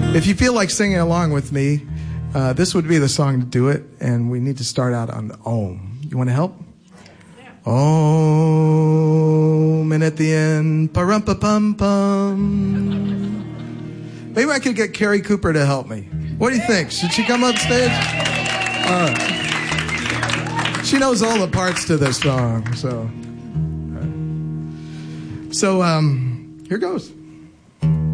If you feel like singing along with me, this would be the song to do it, and we need to start out on the Om. You want to help? Om, and at the end, pa-rum-pa-pum-pum. Maybe I could get Carrie Cooper to help me. What do you think? Should she come up stage? She knows all the parts to this song, so here goes.